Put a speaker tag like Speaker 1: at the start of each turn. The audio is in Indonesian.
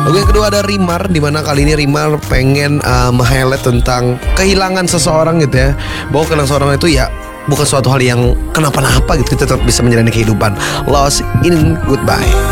Speaker 1: Lagu yang kedua ada Rimar, dimana kali ini Rimar pengen meng-highlight tentang kehilangan seseorang gitu ya. Bahwa kehilangan seseorang itu ya bukan suatu hal yang kenapa-napa gitu, kita tetap bisa menjalani kehidupan. Lost in Goodbye.